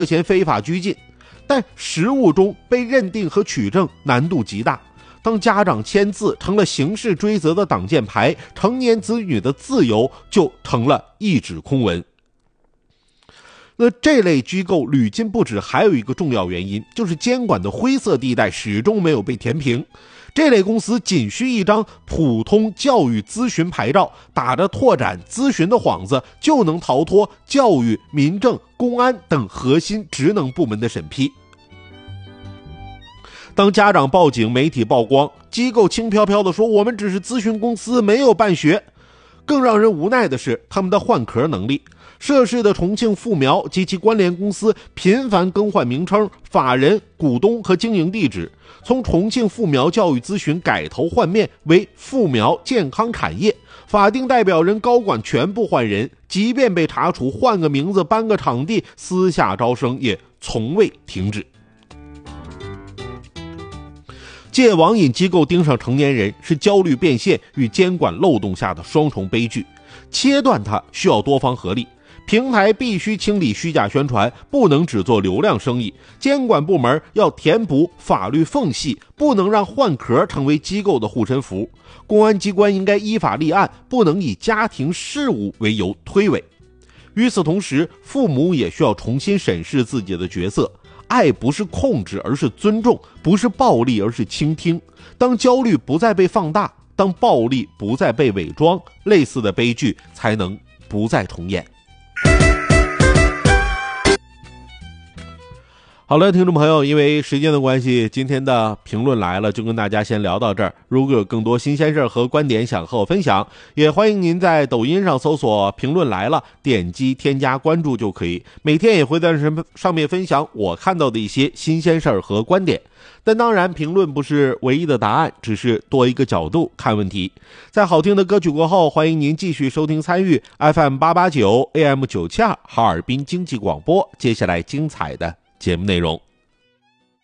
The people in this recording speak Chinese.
嫌非法拘禁，但实务中被认定和取证难度极大。当家长签字成了刑事追责的挡箭牌，成年子女的自由就成了一纸空文。那这类机构屡禁不止，还有一个重要原因，就是监管的灰色地带始终没有被填平。这类公司仅需一张普通教育咨询牌照，打着拓展咨询的幌子，就能逃脱教育、民政、公安等核心职能部门的审批。当家长报警，媒体曝光，机构轻飘飘地说我们只是咨询公司，没有办学。更让人无奈的是他们的换壳能力。涉事的重庆复苗及其关联公司频繁更换名称、法人、股东和经营地址，从重庆复苗教育咨询改头换面为复苗健康产业，法定代表人、高管全部换人，即便被查处，换个名字、搬个场地，私下招生也从未停止。借网瘾机构盯上成年人，是焦虑变现与监管漏洞下的双重悲剧。切断它需要多方合力，平台必须清理虚假宣传，不能只做流量生意；监管部门要填补法律缝隙，不能让换壳成为机构的护身符；公安机关应该依法立案，不能以家庭事务为由推诿。与此同时，父母也需要重新审视自己的角色。爱不是控制，而是尊重；不是暴力，而是倾听。当焦虑不再被放大，当暴力不再被伪装，类似的悲剧才能不再重演。好了，听众朋友，因为时间的关系，今天的评论来了就跟大家先聊到这儿。如果有更多新鲜事和观点想和我分享，也欢迎您在抖音上搜索评论来了，点击添加关注就可以。每天也会在上面分享我看到的一些新鲜事和观点。但当然，评论不是唯一的答案，只是多一个角度看问题。在好听的歌曲过后，欢迎您继续收听参与 FM889 AM972 哈尔滨经济广播，接下来精彩的节目内容。